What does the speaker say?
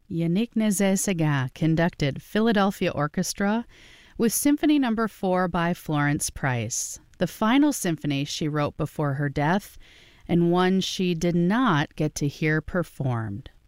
Yannick Nézet-Séguin conducted Philadelphia Orchestra with Symphony No. 4 by Florence Price, the final symphony she wrote before her death, and one she did not get to hear performed.